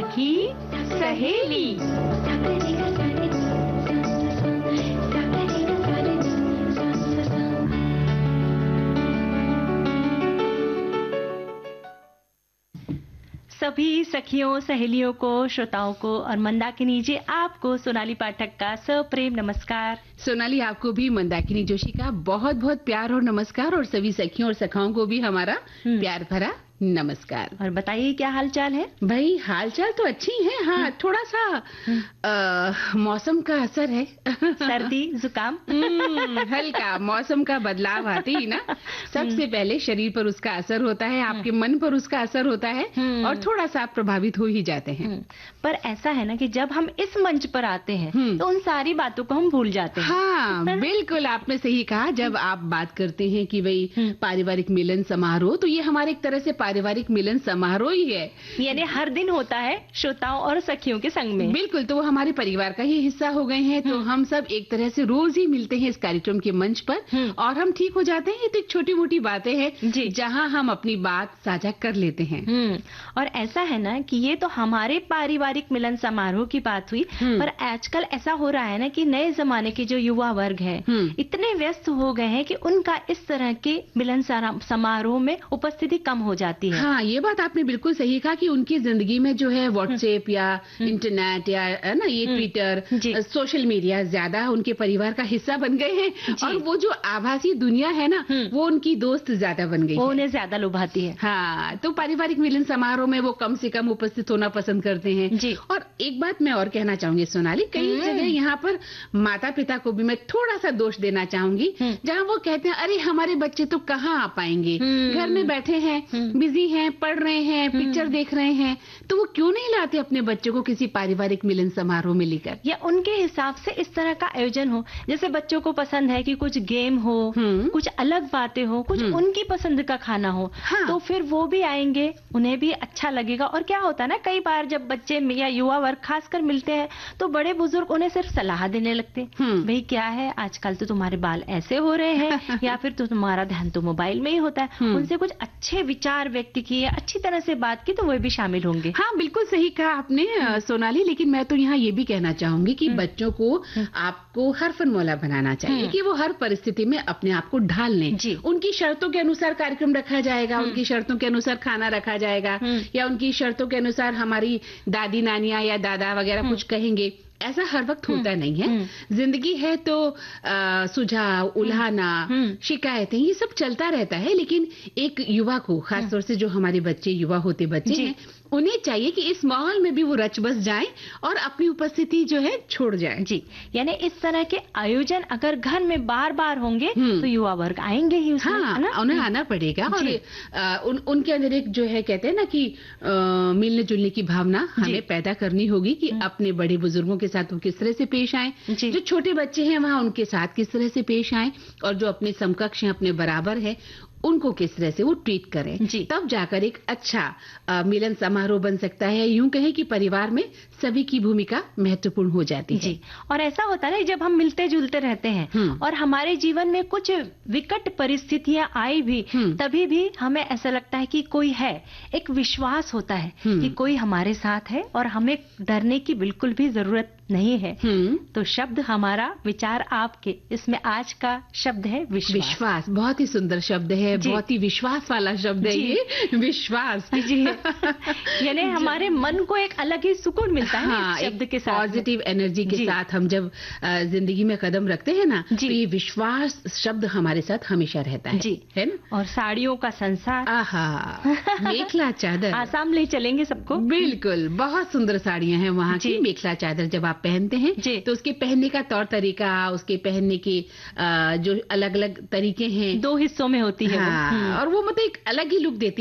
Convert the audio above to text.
सखी सहेली। सभी सखियों सहेलियों को, श्रोताओं को और मंदाकिनी जी आपको सोनाली पाठक का सप्रेम नमस्कार। सोनाली, आपको भी मंदाकिनी जोशी का बहुत बहुत प्यार और नमस्कार, और सभी सखियों और सखाओं को भी हमारा प्यार भरा नमस्कार। और बताइए क्या हालचाल है? भाई हालचाल तो अच्छी है। हाँ, थोड़ा सा मौसम का असर है। सर्दी जुकाम हल्का मौसम का बदलाव आते ही ना सबसे पहले शरीर पर उसका असर होता है, आपके मन पर उसका असर होता है और थोड़ा सा आप प्रभावित हो ही जाते हैं। पर ऐसा है ना कि जब हम इस मंच पर आते हैं तो उन सारी बातों को हम भूल जाते हैं। हाँ, बिल्कुल आपने सही कहा। जब आप बात करते हैं कि भाई पारिवारिक मिलन समारोह, तो ये हमारे एक तरह से पारिवारिक मिलन समारोह ही है। यानी हर दिन होता है श्रोताओं और सखियों के संग में। बिल्कुल, तो वो हमारे परिवार का ही हिस्सा हो गए हैं। तो हम सब एक तरह से रोज ही मिलते हैं इस कार्यक्रम के मंच पर और हम ठीक हो जाते हैं। ये तो छोटी मोटी बातें हैं जहां हम अपनी बात साझा कर लेते हैं। और ऐसा है ना कि ये तो हमारे पारिवारिक मिलन समारोह की बात हुई, पर आजकल ऐसा हो रहा है ना कि नए जमाने के जो युवा वर्ग है इतने व्यस्त हो गए हैं कि उनका इस तरह के मिलन समारोह में उपस्थिति कम हो जाती है। हाँ, ये बात आपने बिल्कुल सही कहा कि उनकी जिंदगी में जो है व्हाट्सएप या इंटरनेट या ना ये ट्विटर, सोशल मीडिया ज्यादा उनके परिवार का हिस्सा बन गए हैं और वो जो आभासी दुनिया है ना वो उनकी दोस्त ज्यादा बन गई है। वो उन्हें ज्यादा लुभाती है। हाँ, तो पारिवारिक मिलन समारोह में वो कम से कम उपस्थित होना पसंद करते हैं। और एक बात मैं और कहना चाहूंगी सोनाली, कई जगह यहाँ पर माता पिता को भी मैं थोड़ा सा दोष देना चाहूंगी, जहाँ वो कहते हैं अरे हमारे बच्चे तो कहाँ आ पाएंगे, घर में बैठे हैं, बिजी हैं, पढ़ रहे हैं, पिक्चर देख रहे हैं, तो वो क्यों नहीं लाते अपने बच्चों को किसी पारिवारिक मिलन समारोह में लेकर। या उनके हिसाब से इस तरह का आयोजन हो, जैसे बच्चों को पसंद है कि कुछ गेम हो, कुछ अलग बातें हो, कुछ उनकी पसंद का खाना हो, तो फिर वो भी आएंगे, उन्हें भी अच्छा लगेगा। और क्या होता है ना, कई बार जब बच्चे या युवा वर्ग खासकर मिलते हैं तो बड़े बुजुर्ग उन्हें सिर्फ सलाह देने लगते हैं, भाई क्या है आजकल तो तुम्हारे बाल ऐसे हो रहे हैं या फिर तो तुम्हारा ध्यान तो मोबाइल में ही होता है। उनसे कुछ अच्छे विचार व्यक्त किए, अच्छी तरह से बात की, तो वो भी शामिल होंगे। हाँ, बिल्कुल सही कहा आपने सोनाली, लेकिन मैं तो यहाँ ये भी कहना चाहूंगी कि बच्चों को आपको हरफनमौला बनाना चाहिए कि वो हर परिस्थिति में अपने आप को ढाल लें। उनकी शर्तों के अनुसार कार्यक्रम रखा जाएगा, उनकी शर्तों के अनुसार खाना रखा जाएगा, या उनकी शर्तों के अनुसार हमारी दादी नानियां या दादा वगैरह कुछ कहेंगे। ऐसा हर वक्त होता नहीं है। जिंदगी है तो सुझाव, उल्हाना, शिकायतें, ये सब चलता रहता है। लेकिन एक युवा को, खासतौर से जो हमारे बच्चे युवा होते बच्चे हैं, उन्हें चाहिए कि इस माहौल में भी वो रच बस जाएं और अपनी उपस्थिति जो है छोड़ जाएं। जी, यानी इस तरह के आयोजन अगर घर में बार बार होंगे तो युवा वर्ग आएंगे ही उसमें। हाँ, उन्हें आना पड़ेगा। और उनके अंदर एक जो है कहते हैं ना कि मिलने जुलने की भावना हमें पैदा करनी होगी कि अपने बड़े बुजुर्गों के साथ वो किस तरह से पेश आए, जो छोटे बच्चे हैं वहाँ उनके साथ किस तरह से पेश आए, और जो अपने समकक्ष हैं, अपने बराबर है, उनको किस तरह से वो ट्रीट करें, तब जाकर एक अच्छा मिलन समारोह बन सकता है। यूं कहें कि परिवार में सभी की भूमिका महत्वपूर्ण हो जाती है। और ऐसा होता है जब हम मिलते जुलते रहते हैं और हमारे जीवन में कुछ विकट परिस्थितियां आई भी, तभी भी हमें ऐसा लगता है कि कोई है, एक विश्वास होता है कि कोई हमारे साथ है और हमें डरने की बिल्कुल भी जरूरत नहीं है। तो शब्द हमारा, विचार आपके, इसमें आज का शब्द है विश्वास। बहुत ही सुंदर शब्द है, बहुत ही विश्वास वाला शब्द है ये विश्वास। यानी हमारे मन को एक अलग ही सुकून मिलता है इस शब्द के साथ। पॉजिटिव एनर्जी के साथ हम जब जिंदगी में कदम रखते हैं ना, तो ये विश्वास शब्द हमारे साथ हमेशा रहता है ना। और साड़ियों का संसार, आहा, मेखला चादर, आसाम ले चलेंगे सबको। बिल्कुल, बहुत सुंदर साड़ियां हैं वहाँ की। मेखला चादर जब आप पहनते हैं तो उसके पहनने का तौर तरीका, उसके पहनने के जो अलग अलग तरीके हैं, 2 हिस्सों में होती है। और वो मतलब एक अलग ही लुक देती